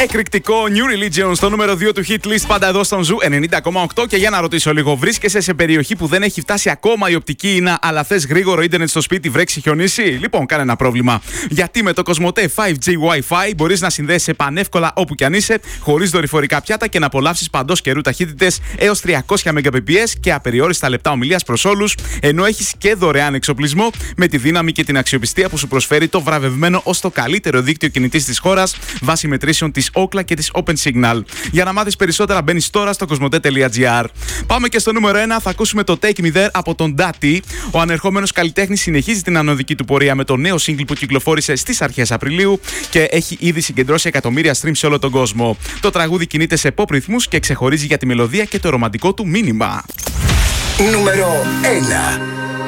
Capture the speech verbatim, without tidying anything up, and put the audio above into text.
Εκρηκτικό New Religion στο νούμερο δύο του hit list, πάντα εδώ στον Ζου ενενήντα κόμμα οκτώ. Και για να ρωτήσω λίγο, βρίσκεσαι σε περιοχή που δεν έχει φτάσει ακόμα η οπτική ίνα, αλλά θες γρήγορο ίντερνετ στο σπίτι, βρέξει, χιονίσει? Λοιπόν, κανένα πρόβλημα. Γιατί με το Κοσμοτέ φάιβ τζι Wi-Fi μπορείς να συνδέεσαι πανεύκολα όπου κι αν είσαι, χωρίς δορυφορικά πιάτα και να απολαύσεις παντός καιρού ταχύτητες έως τριακόσια Mbps και απεριόριστα λεπτά ομιλίας προς όλους, ενώ έχεις και δωρεάν εξοπλισμό με τη δύναμη και την αξιοπιστία που σου προσφέρει το βραβευμένο ως το καλύτερο δίκτυο κινητής της χώρας βάσει μετρήσεων της Ookla και της Open Signal. Για να μάθεις περισσότερα, μπαίνεις τώρα στο κοσμοτέ τελεία τζι άρ. Πάμε και στο νούμερο ένα. Θα ακούσουμε το Take Me There από τον Dati. Ο ανερχόμενος καλλιτέχνης συνεχίζει την ανωδική του πορεία με το νέο single που κυκλοφόρησε στις αρχές Απριλίου και έχει ήδη συγκεντρώσει εκατομμύρια streams σε όλο τον κόσμο. Το τραγούδι κινείται σε pop ρυθμούς και ξεχωρίζει για τη μελωδία και το ρομαντικό του μήνυμα. Νούμερο ένα.